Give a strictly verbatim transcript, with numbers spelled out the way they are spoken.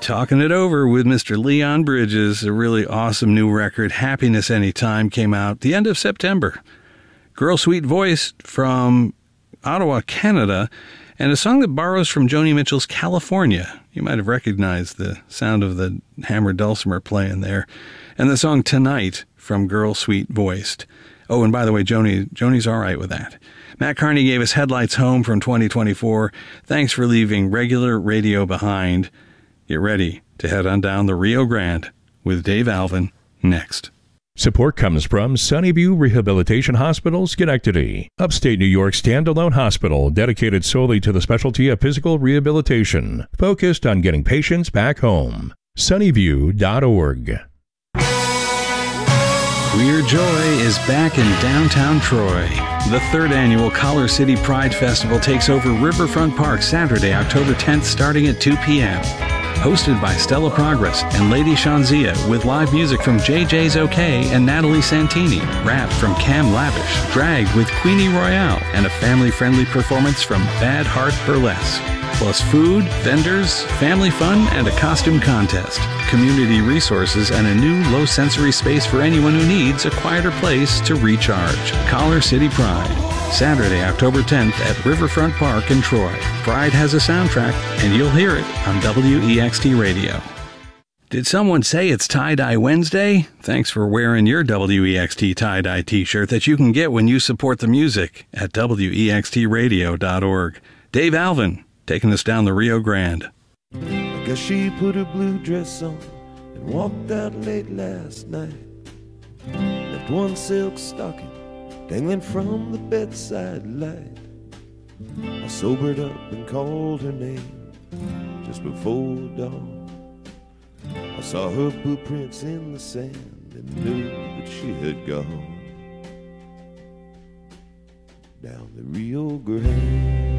Talking It Over with Mister Leon Bridges, a really awesome new record. Happiness Anytime came out the end of September. Girl Sweet Voice from Ottawa, Canada, and a song that borrows from Joni Mitchell's California. You might have recognized the sound of the hammered dulcimer playing there. And the song Tonight from Girl Sweet Voiced. Oh, and by the way, Joni, Joni's all right with that. Matt Carney gave us Headlights Home from twenty twenty-four. Thanks for leaving regular radio behind. Get ready to head on down the Rio Grande with Dave Alvin next. Support comes from Sunnyview Rehabilitation Hospital, Schenectady, upstate New York standalone hospital dedicated solely to the specialty of physical rehabilitation, focused on getting patients back home. sunnyview dot org. Queer Joy is back in downtown Troy. The third annual Collar City Pride Festival takes over Riverfront Park Saturday, October tenth, starting at two p.m. Hosted by Stella Progress and Lady Shanzia, with live music from J J's OK and Natalie Santini, rap from Cam Lavish, drag with Queenie Royale, and a family-friendly performance from Bad Heart Burlesque. Plus food, vendors, family fun, and a costume contest. Community resources and a new low-sensory space for anyone who needs a quieter place to recharge. Collar City Pride. Saturday, October tenth at Riverfront Park in Troy. Pride has a soundtrack, and you'll hear it on W E X T Radio. Did someone say it's Tie-Dye Wednesday? Thanks for wearing your W E X T tie-dye t-shirt that you can get when you support the music at W E X T radio dot org. Dave Alvin, taking us down the Rio Grande. I guess she put her blue dress on and walked out late last night. Left one silk stocking dangling from the bedside light. I sobered up and called her name just before dawn. I saw her footprints in the sand and knew that she had gone down the Rio Grande.